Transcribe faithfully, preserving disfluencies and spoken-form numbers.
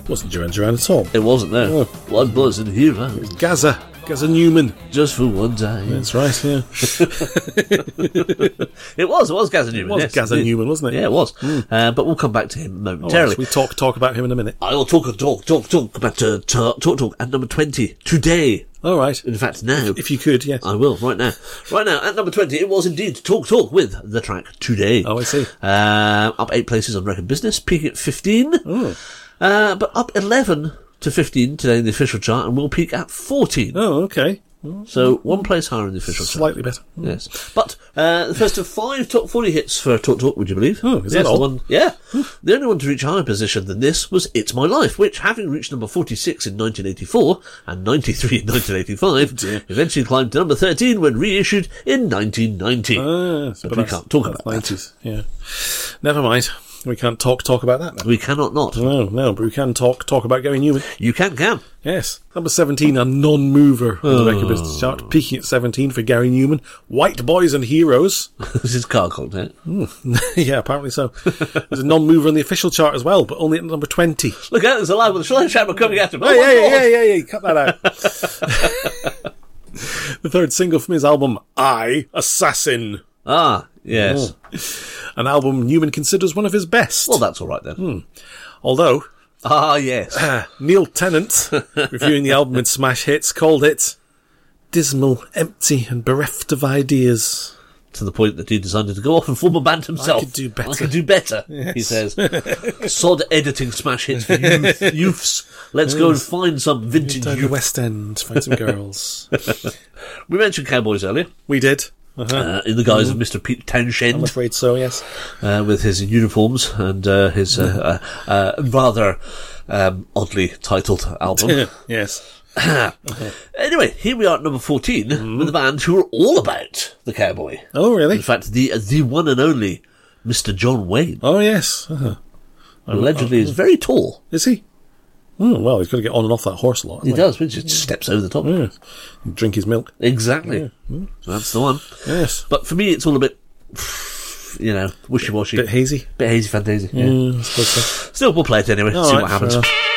Wasn't Duran Duran at all. It wasn't there. Oh. One was in hero. Gaza. Gaza Newman. Just for one day. That's right, yeah. It was, it was Gaza Newman. It was yes, Gaza it Newman, wasn't it? Yeah, it was. Mm. Uh, but we'll come back to him momentarily. Oh, we talk talk about him in a minute. I will talk, talk, talk, talk about to, to, talk, talk at number twenty today. All right. In fact, now. If you could, yes. I will, right now. Right now, at number twenty, it was indeed Talk Talk with the track Today. Oh, I see. Uh, up eight places on Record Business, peaking at fifteen. Oh. Uh, but up eleven to fifteen today in the official chart, and will peak at fourteen. Oh, okay. So, one place higher in the official Slightly chart. better. Yes. But, uh, the first of five top forty hits for Talk Talk, would you believe? Oh, is yes, that all? The one, yeah. The only one to reach a higher position than this was It's My Life, which, having reached number forty-six in nineteen eighty-four and ninety-three in nineteen eighty-five, eventually climbed to number thirteen when reissued in nineteen ninety. Ah, but, but we can't talk about nineties, that. Yeah. Never mind. We can't talk talk about that then. We cannot not. No, no, but we can talk talk about Gary Newman. You can, can. Yes. Number seventeen, a non-mover on the Record Business chart. Peaking at seventeen for Gary Newman. White Boys and Heroes. This is car content. Mm. Yeah, apparently so. There's a non-mover on the official chart as well, but only at number twenty. Look out, there's a live with the sledgehammer coming at him. Oh, yeah, my yeah, God. yeah, yeah, yeah, cut that out. The third single from his album, I, Assassin. Ah, yes. Oh. An album Newman considers one of his best. Well, that's all right then. Hmm. Although... Ah, yes. Uh, Neil Tennant, reviewing the album in Smash Hits, called it dismal, empty, and bereft of ideas. To the point that he decided to go off and form a band himself. I could do better. I could do better, yes. He says. Sod editing Smash Hits for youth, youths. Let's yes. go and find some vintage down youth. the West End, find some girls. We mentioned Cowboys earlier. We did. Uh-huh. Uh, in the guise mm. of Mister Pete Townshend. I'm afraid so, yes. Uh, with his uniforms and uh, his uh, uh, uh, rather um, oddly titled album. Yes. uh-huh. Anyway, here we are at number fourteen mm. with a band who are all about the cowboy. Oh, really? In fact, the the one and only Mister John Wayne. Oh, yes. Uh-huh. Allegedly uh, is very tall. Is he? Oh, well, he's got to get on and off that horse a lot. He does, he just steps over the top. Yeah. Drink his milk. Exactly. Yeah. Mm. So that's the one. Yes. But for me, it's all a bit, you know, wishy-washy. Bit hazy. Bit hazy, fantasy. Yeah. Mm, I suppose so. Still, we'll play it anyway, all see right, what happens.